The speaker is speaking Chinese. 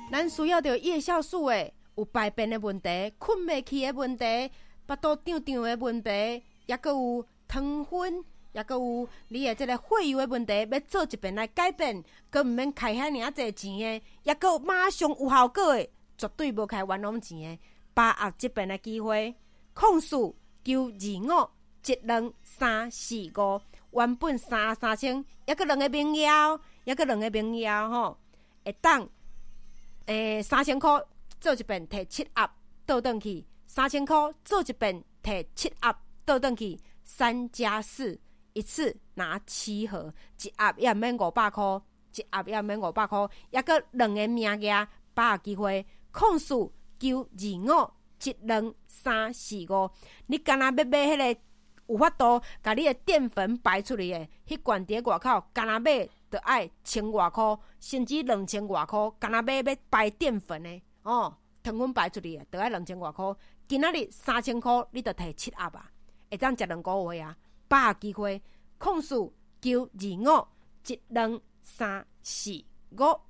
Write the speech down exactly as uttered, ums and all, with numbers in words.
咱需要着夜酵素的，有排便的问题、困袂去的问题、腹肚胀胀的问题，也阁有糖分，也阁有你的这个血油的问题，要做一遍来改变，阁毋免开遐尔济钱的，也阁有马上有效果的，绝对无开冤枉钱的，把握这遍的机会。控诉九二五一两三四五，原本三三千，也阁两个名额，也阁两个名额吼，会当诶三千块做一遍，摕七盒倒转去，三千块做一遍，摕七盒倒转去，三加四，一次拿七盒，一盒也毋免五百块，一盒也毋免五百块，也阁两个名额，把握机会，控诉九二五。一两三四五，你干那要买迄个有法度，甲你的淀粉排出来的，迄罐伫外口，干那买就爱千外箍，甚至两千外箍，干那买要排淀粉的哦，糖分排出来的，就爱两千外箍。今仔日三千箍，你就摕七盒啊，会当食两个月啊，把握机会，控诉九二五一两三四五。